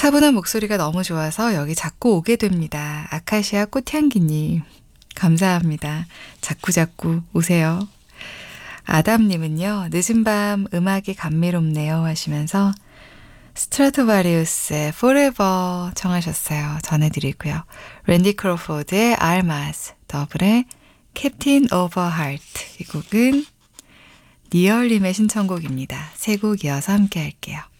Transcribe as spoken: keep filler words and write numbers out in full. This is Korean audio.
차분한 목소리가 너무 좋아서 여기 자꾸 오게 됩니다. 아카시아 꽃향기님. 감사합니다. 자꾸 자꾸 오세요. 아담님은요. 늦은 밤 음악이 감미롭네요 하시면서 스트라토바리우스의 Forever 청하셨어요. 전해드리고요. 랜디 크로포드의 Almas, 더블의 Captain of Heart. 이 곡은 니얼님의 신청곡입니다. 세 곡 이어서 함께 할게요.